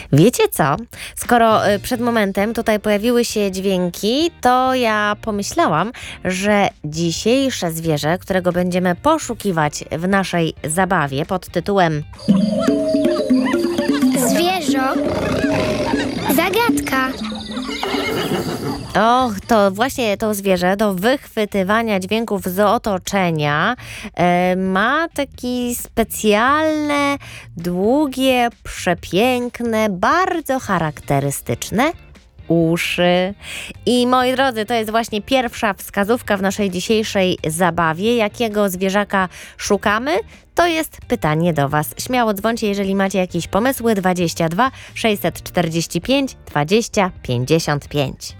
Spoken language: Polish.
Wiecie co? Skoro przed momentem tutaj pojawiły się dźwięki, to ja pomyślałam, że dzisiejsze zwierzę, którego będziemy poszukiwać w naszej zabawie pod tytułem Zwierzo. Zagadka. to właśnie to zwierzę do wychwytywania dźwięków z otoczenia ma takie specjalne, długie, przepiękne, bardzo charakterystyczne uszy. I moi drodzy, to jest właśnie pierwsza wskazówka w naszej dzisiejszej zabawie. Jakiego zwierzaka szukamy? To jest pytanie do Was. Śmiało dzwońcie, jeżeli macie jakieś pomysły. 22 645 20 55.